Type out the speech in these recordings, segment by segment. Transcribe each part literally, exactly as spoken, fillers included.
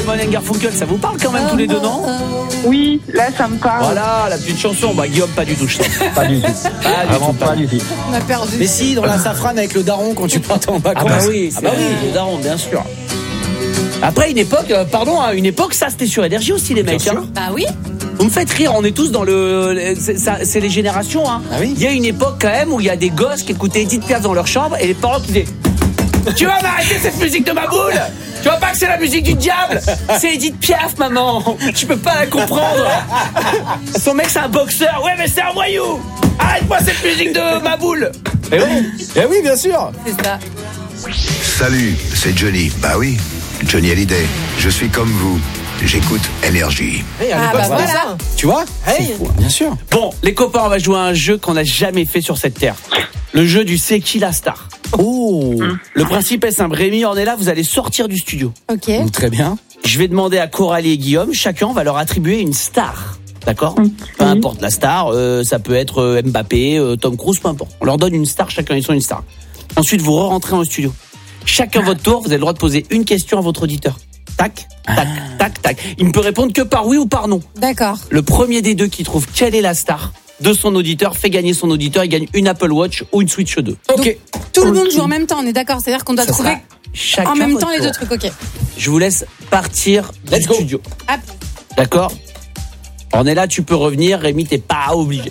Simon and Garfunkel, ça vous parle quand même tous les deux, non? Oui, là ça me parle. Voilà, la petite chanson. Bah Guillaume, pas du tout, je sens. Pas du tout. Pas Vraiment du tout, pas du tout. On a perdu. Mais si, dans la safrane avec le daron quand tu partais en Ah vacances. bah oui, c'est ah bah oui, le daron, bien sûr. Après une époque, euh, pardon, hein, une époque, ça c'était sur Énergie aussi les mecs. Hein. Bah oui. Vous me faites rire, on est tous dans le, c'est, ça, c'est les générations. Hein. Ah oui. Il y a une époque quand même où il y a des gosses qui écoutaient Edith Piaf dans leur chambre et les parents qui disaient tu vas m'arrêter cette musique de ma boule. Tu vois pas que c'est la musique du diable. C'est Edith Piaf, maman. Tu peux pas la comprendre. Son mec c'est un boxeur. Ouais mais c'est un voyou. Arrête-moi cette musique de ma boule. Eh oui, eh oui, bien sûr. C'est ça. Salut, c'est Johnny. Bah oui, Johnny Hallyday. Je suis comme vous. J'écoute Énergie. Hey, à Ah l'époque, bah c'était voilà. ça. Tu vois? Hey, bien sûr. Bon, les copains, on va jouer à un jeu qu'on n'a jamais fait sur cette terre. Le jeu du C'est qui la star. Oh, Le principe est simple. Rémi, on est là, vous allez sortir du studio. Ok. donc, très bien. Je vais demander à Coralie et Guillaume, chacun va leur attribuer une star. D'accord? Peu importe la star, euh, ça peut être euh, Mbappé, euh, Tom Cruise, peu importe. On leur donne une star, chacun ils sont une star. Ensuite, vous re-rentrez en studio. Chacun votre tour, vous avez le droit de poser une question à votre auditeur. Tac, tac, tac, tac. Il ne peut répondre que par oui ou par non. D'accord. Le premier des deux qui trouve quelle est la star de son auditeur fait gagner son auditeur. Il gagne une Apple Watch ou une Switch deux. Ok. Tout le monde joue en même temps, on est d'accord. C'est-à-dire qu'on doit Ça trouver sera chacun en même votre temps les tour. deux trucs. Ok. Je vous laisse partir du Let's go. studio. Hop. D'accord? On est là, tu peux revenir. Rémi, t'es pas obligé.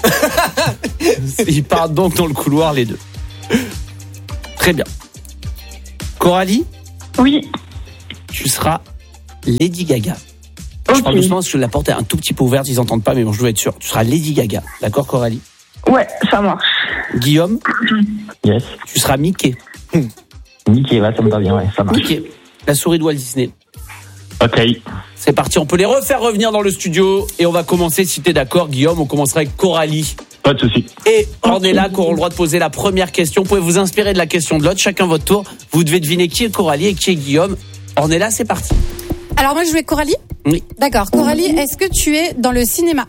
Ils partent donc dans le couloir, les deux. Très bien. Coralie, Oui. tu seras Lady Gaga. Je Ok. parle doucement parce que la porte est un tout petit peu ouverte, ils entendent pas, mais bon, je dois être sûr. Tu seras Lady Gaga. D'accord, Coralie? Ouais, ça marche. Guillaume, Yes. tu seras Mickey. Mickey, ouais, ça me va bien, ouais, ça marche. Mickey, la souris de Walt Disney. Ok. C'est parti, on peut les refaire revenir dans le studio et on va commencer, si t'es d'accord, Guillaume, on commencera avec Coralie. Pas de souci. Et on est là, qu'on aura le droit de poser la première question. Vous pouvez vous inspirer de la question de l'autre, chacun votre tour. Vous devez deviner qui est Coralie et qui est Guillaume. On est là, c'est parti. Alors moi je vais Coralie. Oui. D'accord. Coralie, est-ce que tu es dans le cinéma?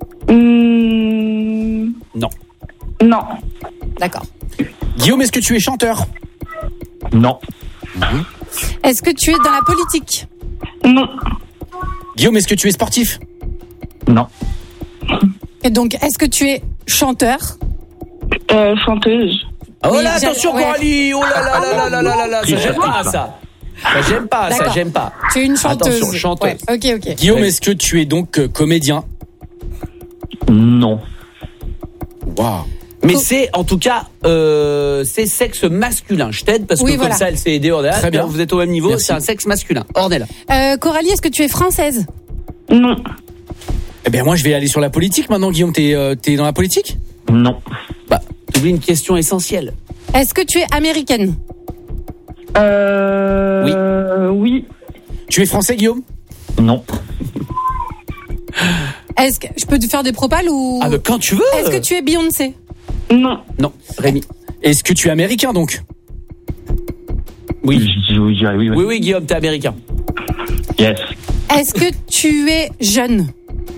Mmh, Non. non. D'accord. Guillaume, est-ce que tu es chanteur? Non. Est-ce que tu es dans la politique? Non. Guillaume, est-ce que tu es sportif? Non. Et donc, est-ce que tu es chanteur? Euh, chanteuse. Oh Oui, là, j'ai- attention ouais. Coralie. Oh là là là là là là là là. Ça j'aime pas ça. Ça j'aime pas, ça D'accord. j'aime pas. Tu es une chanteuse. Attention, chanteuse. Ouais, ok, ok. Guillaume, Oui. est-ce que tu es donc euh, comédien? Non. Waouh. Mais Co- c'est en tout cas euh, c'est sexe masculin. Je t'aide parce que Oui, comme voilà. ça elle s'est aidée. On est là. Très bien. Vous êtes au même niveau. Merci. C'est un sexe masculin. Ornella. Euh, Coralie, est-ce que tu es française? Non. Eh bien, moi, je vais aller sur la politique maintenant, Guillaume. T'es, euh, t'es dans la politique? Non. Bah, t'oublies une question essentielle. Est-ce que tu es américaine? Euh, oui. Tu es français, Guillaume? Non. Est-ce que je peux te faire des propales ou Ah, bah, quand tu veux. est-ce que tu es Beyoncé? Non. Non, Rémi. Est-ce que tu es américain, donc? Oui. Je- je- je dirais oui, oui. Oui, oui, Guillaume, t'es américain. Yes. Est-ce que tu es jeune?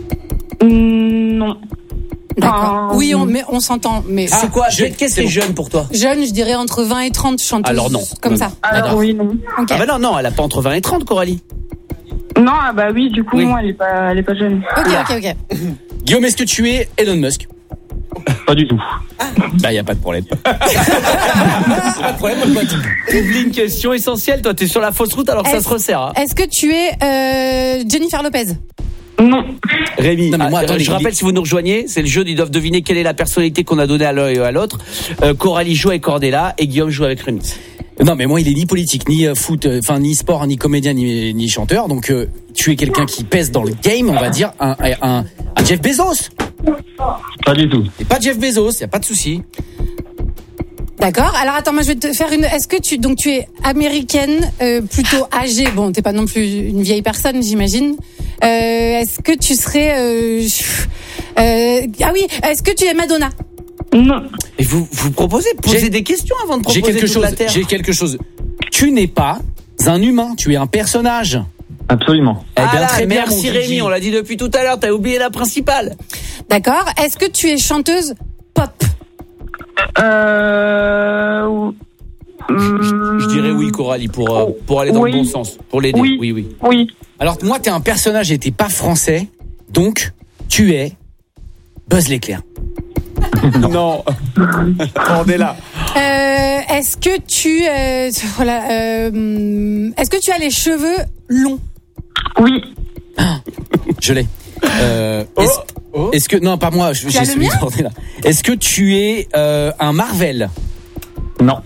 Non. D'accord. Ah, Oui, on, mais on s'entend. Mais C'est quoi? je- Qu'est-ce que c'est c'est bon. jeune pour toi? jeune, je dirais entre vingt et trente chanteuses. Alors non. Comme Non. ça. Alors oui, non. Ok. Ah bah non, non, elle a pas entre vingt et trente, Coralie. Non, ah bah oui, du coup, Oui. non, elle est pas, elle est pas jeune. Ok, ok, ok. Guillaume, est-ce que tu es Elon Musk? Pas du tout. Bah, y a pas de problème. Pas de problème, mon pote. T'oublies une question essentielle, toi, t'es sur la fausse route alors que ça Est-ce- se resserre. Hein. Est-ce que tu es euh, Jennifer Lopez? Non. Rémi, Non, mais moi, ah, attendez, je il rappelle, dit- si vous nous rejoignez, c'est le jeu, ils doivent deviner quelle est la personnalité qu'on a donnée à l'un et à l'autre. Euh, Coralie joue avec Cordella et Guillaume joue avec Rémi. Non, mais moi, il est ni politique, ni euh, foot, euh, enfin, ni sport, ni comédien, ni, ni chanteur. Donc, euh, tu es quelqu'un qui pèse dans le game, on va dire, un, un, un Jeff Bezos. Pas du tout. Et pas Jeff Bezos, y a pas de souci. D'accord. Alors attends, moi je vais te faire une. Est-ce que tu donc tu es américaine, euh, plutôt âgée? Bon, t'es pas non plus une vieille personne, j'imagine. Euh, est-ce que tu serais euh, euh, ah oui, est-ce que tu es Madonna? Non. Et vous, vous proposez de poser J'ai- des questions avant de proposer J'ai quelque toute chose, la terre. j'ai quelque chose. Tu n'es pas un humain, tu es un personnage. Absolument. Eh Ah bien, là, très bien, merci mon Rémi, Gigi. on l'a dit depuis tout à l'heure, t'as oublié la principale. D'accord. Est-ce que tu es chanteuse pop? Euh, Hum, Je dirais oui, Coralie, pour, euh, pour aller dans oui. le bon sens, pour l'aider. Oui. Oui, oui. Oui. Alors moi, t'es un personnage et t'es pas français, donc tu es Buzz l'éclair. Non. On est là. Euh, est-ce que tu, euh, voilà, euh, est-ce que tu as les cheveux longs? Oui. Je l'ai. Euh, est-ce, Oh. est-ce que non, pas moi, je- j'ai as le celui mien d'ordre là. Est-ce que tu es euh, un Marvel? Non.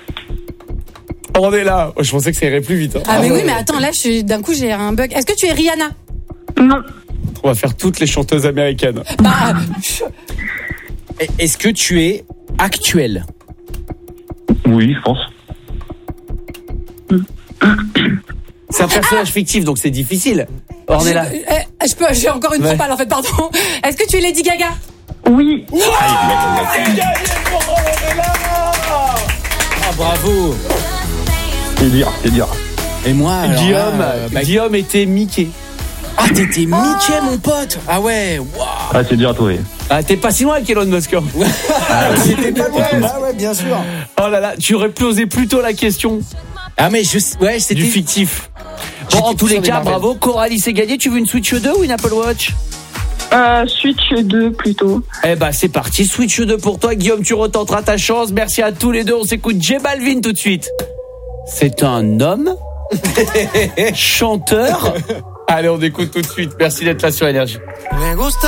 On est là. Je pensais que ça irait plus vite. hein. Ah mais oui, mais attends, là, je suis, d'un coup, j'ai un bug. Est-ce que tu es Rihanna? Non. On va faire toutes les chanteuses américaines. Bah, Est-ce que tu es actuel? Oui, je pense. C'est un personnage fictif, donc c'est difficile. On est là. je, euh, je peux, j'ai encore une Ouais. propale en fait, pardon. Est-ce que tu es Lady Gaga? Oui. Ah bravo. C'est dur, c'est dur. Et moi, alors là, Guillaume, euh, bah, Guillaume était Mickey. ah t'étais Mickey mon pote. Ah ouais, waouh. Ah, c'est dur à trouver. Ah, t'es pas si loin avec Elon Musk. hein. C'était pas loin. Ah ouais, bien sûr. Oh là là, tu aurais pu oser plus tôt la question Ah mais je, ouais, c'était du fictif. Bon, J'étais en tous plus les sur des cas, Marvel. bravo. Coralie, c'est gagné. Tu veux une Switch deux ou une Apple Watch? Euh, Switch deux plutôt. Eh ben, c'est parti. Switch deux pour toi. Guillaume, tu retenteras ta chance. Merci à tous les deux. On s'écoute J Balvin tout de suite. C'est un homme chanteur. Allez, on écoute tout de suite. Merci d'être là sur Énergie. Me gusta